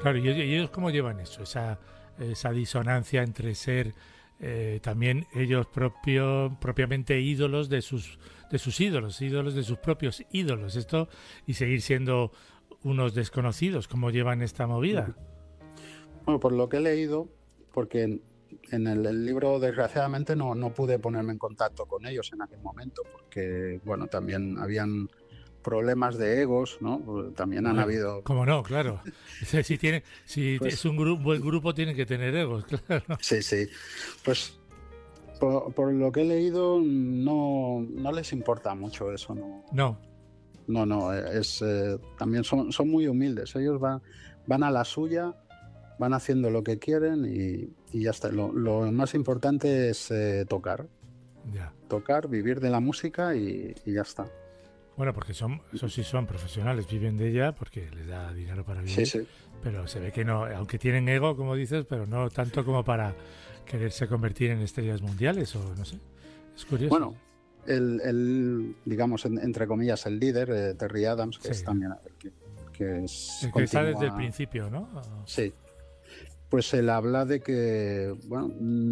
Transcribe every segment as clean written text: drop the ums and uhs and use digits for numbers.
Claro, ¿y ellos cómo llevan eso? Esa disonancia entre ser también ellos propiamente ídolos de sus ídolos, ídolos de sus propios ídolos, esto, y seguir siendo unos desconocidos. ¿Cómo llevan esta movida? Bueno, por lo que he leído, porque en el libro desgraciadamente no pude ponerme en contacto con ellos en aquel momento, porque bueno, también habían problemas de egos, ¿no? También han Bueno, habido, cómo no, claro. Si es pues un buen grupo, tienen que tener egos, claro. sí, sí, pues por lo que he leído no les importa mucho eso, no, No, no, también son muy humildes, ellos van a la suya, van haciendo lo que quieren y ya está. Lo más importante es ya. tocar, vivir de la música y ya está. Bueno, porque eso sí son profesionales, viven de ella porque les da dinero para Sí, vivir, sí. pero se ve que no, aunque tienen ego, como dices, pero no tanto como para quererse convertir en estrellas mundiales o no sé. Es curioso. Bueno, digamos, entre comillas, el líder, Terry Adams, que Sí, es también que el que está desde el continúa. principio, ¿no? Sí, pues él habla de que, bueno,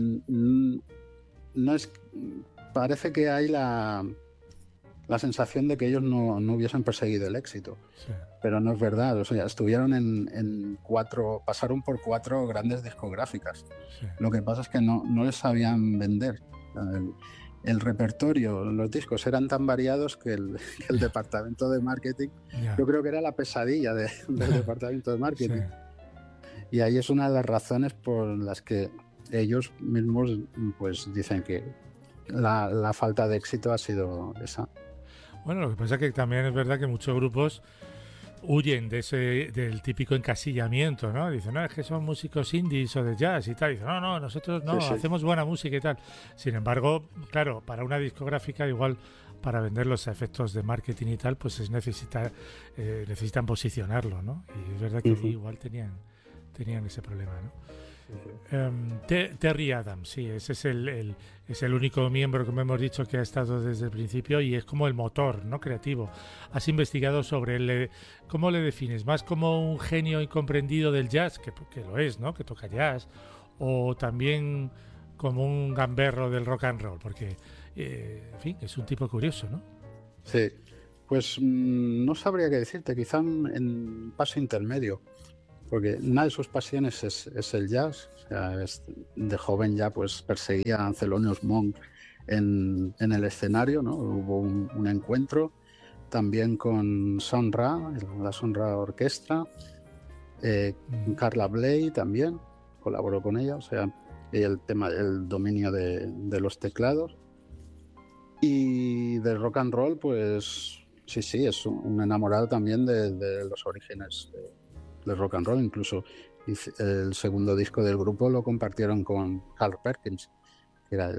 no es. Parece que hay la sensación de que ellos no hubiesen perseguido el éxito, Sí, pero no es verdad. O sea, estuvieron pasaron por 4 grandes discográficas. sí. Lo que pasa es que no les sabían vender. El repertorio, los discos eran tan variados que el departamento de marketing, Ya. yo creo que era la pesadilla del departamento de Sí. marketing. Y ahí es una de las razones por las que ellos mismos pues dicen que la falta de éxito ha sido esa. Bueno, lo que pasa es que también es verdad que muchos grupos huyen del típico encasillamiento, ¿no? Dicen, no, es que son músicos indies o de jazz y tal. Dicen, no, nosotros Sí, no, sí. hacemos buena música y tal. Sin embargo, claro, para una discográfica igual para vender los efectos de marketing y tal, pues necesitan posicionarlo, ¿no? Y es verdad que allí Uh-huh. igual tenían ese problema, ¿no? Terry Adams, sí, ese es el único miembro, como hemos dicho, que ha estado desde el principio y es como el motor, ¿no? Creativo. Has investigado sobre él. ¿Cómo le defines? ¿Más como un genio incomprendido del jazz, que lo es, ¿no? Que toca jazz, o también como un gamberro del rock and roll? Porque, en fin, es un tipo curioso, ¿no? Sí, pues no sabría qué decirte, quizá en paso intermedio, porque una de sus pasiones es el jazz. O sea, de joven ya pues perseguía a Thelonious Monk en el escenario, ¿no? Hubo un encuentro también con Sun Ra, la Sun Ra Orquestra, Carla Bley también colaboró con ella, o sea, el tema del dominio de los teclados. Y del rock and roll, pues sí, es un enamorado también de los orígenes del rock and roll. Incluso el segundo disco del grupo lo compartieron con Carl Perkins, que era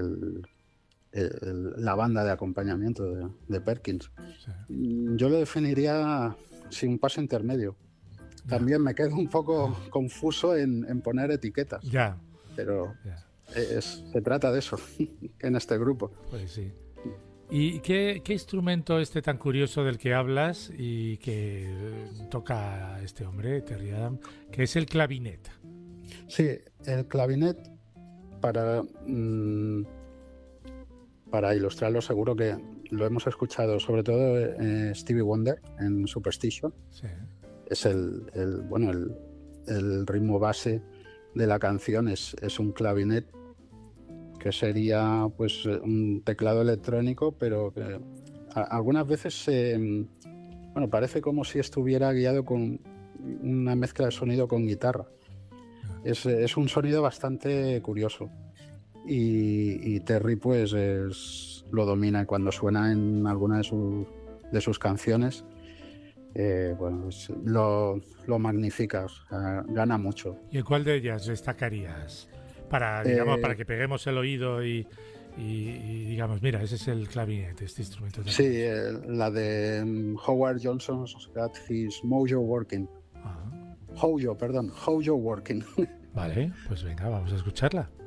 la banda de acompañamiento de Perkins. Sí, Yo lo definiría sin un paso intermedio. ya, También me quedo un poco confuso en poner etiquetas, ya, pero ya. se trata de eso en este grupo. Pues sí. ¿Y qué instrumento este tan curioso del que hablas y que toca este hombre, Terry Adam, que es el clavinet? Sí, el clavinet, para, para ilustrarlo, seguro que lo hemos escuchado, sobre todo Stevie Wonder en Superstition. Sí, Es bueno, el ritmo base de la canción es un clavinet, que sería pues un teclado electrónico, pero que algunas veces bueno, parece como si estuviera guiado con una mezcla de sonido con guitarra. Es un sonido bastante curioso y Terry pues lo domina cuando suena en alguna de sus canciones. Bueno, lo magnifica, o sea, gana mucho. ¿y en cuál de ellas destacarías? Digamos, para Eh, que peguemos el oído y digamos, mira, ese es el clavinet, este instrumento tan sí, curioso. la de Howard Johnson's Got His Mojo Working. Ah, Hojo, perdón, Hojo Working. vale, pues venga, vamos a escucharla.